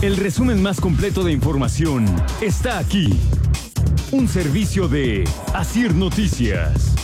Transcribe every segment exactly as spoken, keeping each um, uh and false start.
El resumen más completo de información está aquí. Un servicio de Asir Noticias.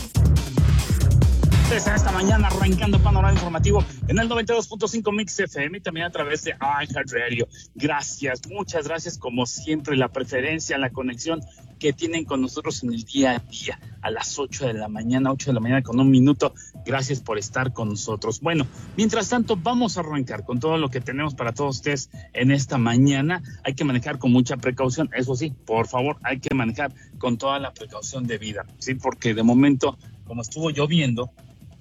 Desde esta mañana arrancando Panorama Informativo en el noventa y dos punto cinco Mix F M y también a través de iHeartRadio. Gracias, muchas gracias como siempre, la preferencia, la conexión que tienen con nosotros en el día a día, a las ocho de la mañana, ocho de la mañana con un minuto. Gracias por estar con nosotros. Bueno, mientras tanto vamos a arrancar con todo lo que tenemos para todos ustedes en esta mañana. Hay que manejar con mucha precaución, eso sí, por favor, hay que manejar con toda la precaución debida, sí, porque de momento, como estuvo lloviendo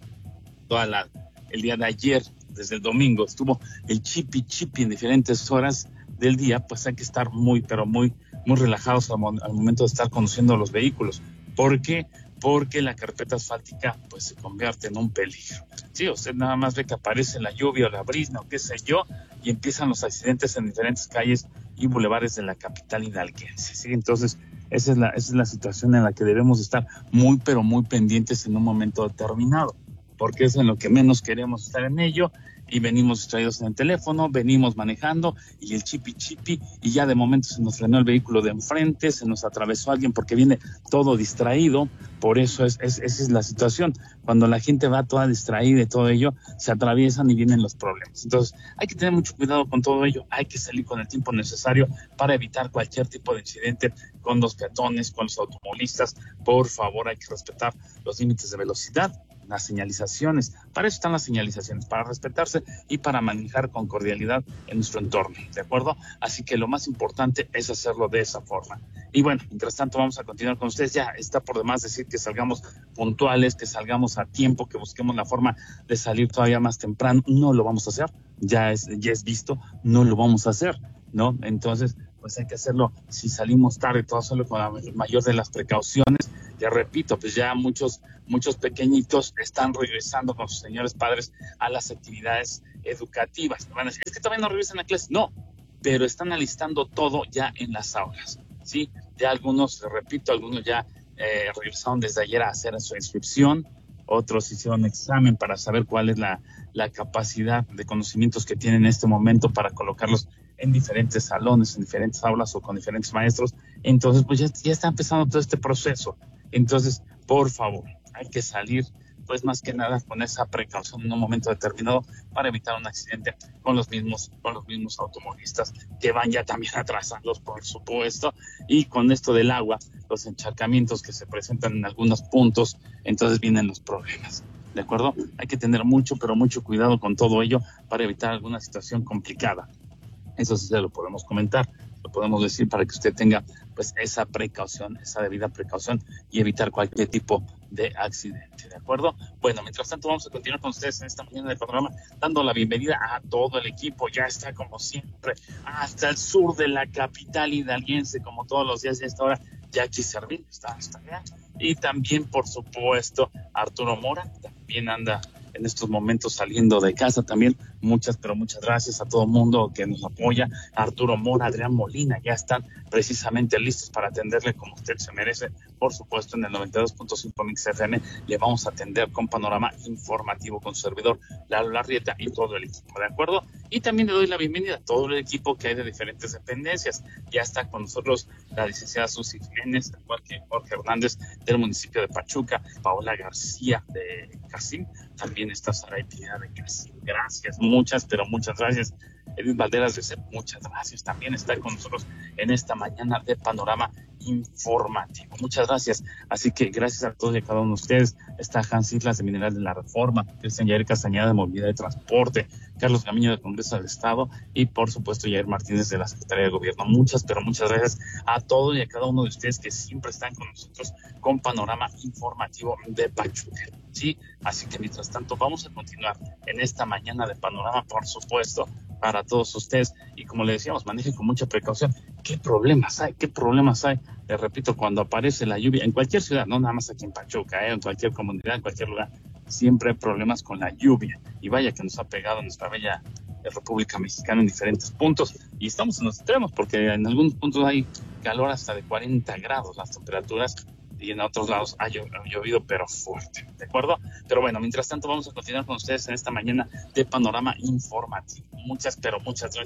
toda la, el día de ayer, desde el domingo, estuvo el chipi chipi en diferentes horas del día, pues hay que estar muy, pero muy, muy relajados al, al momento de estar conduciendo los vehículos. ¿Por qué? Porque la carpeta asfáltica pues se convierte en un peligro. Sí, usted nada más ve que aparece la lluvia o la brisna o qué sé yo, y empiezan los accidentes en diferentes calles y bulevares de la capital hidalguense. Sí, entonces esa es la, esa es la situación en la que debemos estar muy, pero muy pendientes en un momento determinado, porque es en lo que menos queremos estar en ello, y venimos distraídos en el teléfono, venimos manejando, y el chipi chipi, y ya de momento se nos frenó el vehículo de enfrente, se nos atravesó alguien porque viene todo distraído. Por eso es, es esa es la situación. Cuando la gente va toda distraída y todo ello, se atraviesan y vienen los problemas. Entonces, hay que tener mucho cuidado con todo ello, hay que salir con el tiempo necesario para evitar cualquier tipo de incidente con los peatones, con los automovilistas. Por favor, hay que respetar los límites de velocidad, las señalizaciones. Para eso están las señalizaciones, para respetarse y para manejar con cordialidad en nuestro entorno, ¿de acuerdo? Así que lo más importante es hacerlo de esa forma. Y bueno, mientras tanto vamos a continuar con ustedes. Ya está por demás decir que salgamos puntuales, que salgamos a tiempo, que busquemos la forma de salir todavía más temprano. No lo vamos a hacer, ya es, ya es visto, no lo vamos a hacer, ¿no? Entonces, pues hay que hacerlo. Si salimos tarde, todo solo con la mayor de las precauciones. Ya repito, pues ya muchos, muchos pequeñitos están regresando con sus señores padres a las actividades educativas. Van a decir, es que todavía no regresan a clases. No, pero están alistando todo ya en las aulas, ¿sí? Ya algunos, repito, algunos ya eh, regresaron desde ayer a hacer su inscripción, otros hicieron examen para saber cuál es la, la capacidad de conocimientos que tienen en este momento para colocarlos en diferentes salones, en diferentes aulas o con diferentes maestros. Entonces, pues ya, ya está empezando todo este proceso. Entonces, por favor, hay que salir, pues más que nada con esa precaución en un momento determinado para evitar un accidente con los mismos, con los mismos automovilistas que van ya también atrasados, por supuesto, y con esto del agua, los encharcamientos que se presentan en algunos puntos, entonces vienen los problemas. ¿De acuerdo? Hay que tener mucho, pero mucho cuidado con todo ello para evitar alguna situación complicada. Eso sí se lo podemos comentar, lo podemos decir para que usted tenga pues esa precaución, esa debida precaución y evitar cualquier tipo de accidente, ¿de acuerdo? Bueno, mientras tanto vamos a continuar con ustedes en esta mañana del programa, dando la bienvenida a todo el equipo. Ya está como siempre hasta el sur de la capital hidalguense, como todos los días de esta hora, Jackie Servín está hasta allá, y también por supuesto Arturo Mora, también anda en estos momentos saliendo de casa también. Muchas, pero muchas gracias a todo el mundo que nos apoya. Arturo Mora, Adrián Molina, ya están precisamente listos para atenderle como usted se merece. Por supuesto, en el noventa y dos punto cinco Mix F M le vamos a atender con panorama informativo con su servidor, Lalo Larrieta, y todo el equipo, ¿de acuerdo? Y también le doy la bienvenida a todo el equipo que hay de diferentes dependencias. Ya está con nosotros la licenciada Susi Jiménez, igual que Jorge Hernández del municipio de Pachuca, Paola García de Casim, también está Saray Pineda de Casim. Gracias, muchas, pero muchas gracias. Edith Valderas de C E P, muchas gracias. También está con nosotros en esta mañana de Panorama Informativo. Muchas gracias. Así que gracias a todos y a cada uno de ustedes. Está Hans Islas de Mineral de la Reforma, Cristian Yair Castañeda de Movilidad y Transporte, Carlos Gamiño de Congreso del Estado y por supuesto Yair Martínez de la Secretaría de Gobierno. Muchas, pero muchas gracias a todos y a cada uno de ustedes que siempre están con nosotros con Panorama Informativo de Pachuca. Sí, así que mientras tanto vamos a continuar en esta mañana de Panorama, por supuesto, para todos ustedes. Y como le decíamos, manejen con mucha precaución. ¿Qué problemas hay? ¿Qué problemas hay? Les repito, cuando aparece la lluvia, en cualquier ciudad, no nada más aquí en Pachuca, ¿eh? En cualquier comunidad, en cualquier lugar, siempre hay problemas con la lluvia. Y vaya que nos ha pegado nuestra bella República Mexicana en diferentes puntos. Y estamos en los extremos, porque en algunos puntos hay calor hasta de cuarenta grados las temperaturas, y en otros lados ha llovido, pero fuerte, ¿de acuerdo? Pero bueno, mientras tanto vamos a continuar con ustedes en esta mañana de Panorama Informativo. Muchas, pero muchas gracias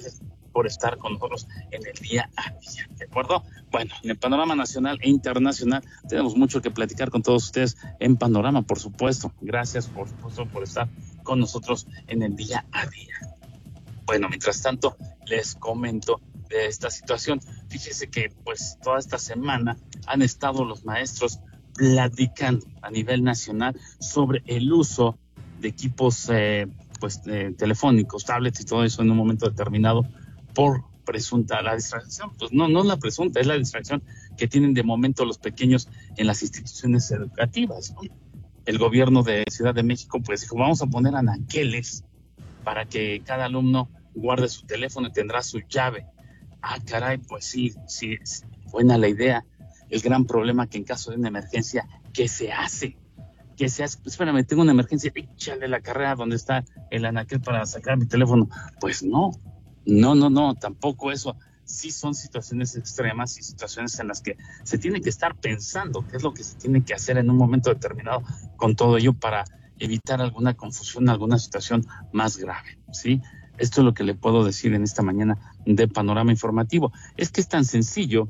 por estar con nosotros en el día a día, ¿de acuerdo? Bueno, en el panorama nacional e internacional tenemos mucho que platicar con todos ustedes en Panorama, por supuesto. Gracias, por supuesto, por estar con nosotros en el día a día. Bueno, mientras tanto, les comento de esta situación. Fíjese que, pues, toda esta semana han estado los maestros platicando a nivel nacional sobre el uso de equipos eh, pues eh, telefónicos, tablets y todo eso en un momento determinado por presunta la distracción. Pues no, no es la presunta, es la distracción que tienen de momento los pequeños en las instituciones educativas, ¿no? El gobierno de Ciudad de México pues dijo, vamos a poner anaqueles para que cada alumno guarde su teléfono y tendrá su llave. Ah, caray, pues sí, sí, sí, buena la idea. El gran problema que en caso de una emergencia, ¿qué se hace? ¿Qué se hace? Pues, espérame, tengo una emergencia, échale la carrera donde está el anaquel para sacar mi teléfono. Pues no, no, no, no, tampoco eso. Sí son situaciones extremas y situaciones en las que se tiene que estar pensando qué es lo que se tiene que hacer en un momento determinado con todo ello para evitar alguna confusión, alguna situación más grave, ¿sí? Esto es lo que le puedo decir en esta mañana de Panorama Informativo. Es que es tan sencillo,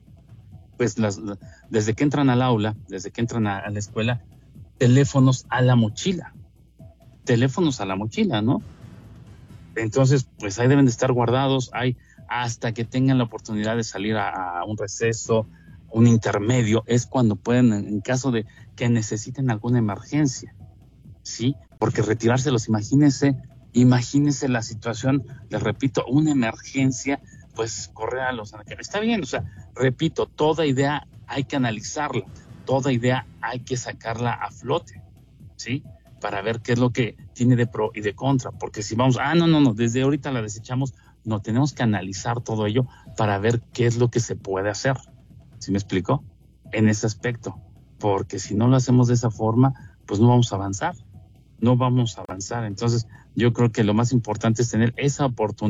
pues las, desde que entran al aula, desde que entran a, a la escuela, teléfonos a la mochila, teléfonos a la mochila, ¿no? Entonces, pues ahí deben de estar guardados, hay hasta que tengan la oportunidad de salir a, a un receso, un intermedio, es cuando pueden, en caso de que necesiten alguna emergencia, ¿sí? Porque retirárselos, imagínense, imagínense la situación, les repito, una emergencia, pues correr a los anaqueles. Está bien, o sea, repito, toda idea hay que analizarla, toda idea hay que sacarla a flote, ¿sí? Para ver qué es lo que tiene de pro y de contra, porque si vamos, ah, no, no, no, desde ahorita la desechamos, no, tenemos que analizar todo ello para ver qué es lo que se puede hacer, ¿sí me explico? En ese aspecto, porque si no lo hacemos de esa forma, pues no vamos a avanzar, no vamos a avanzar, entonces yo creo que lo más importante es tener esa oportunidad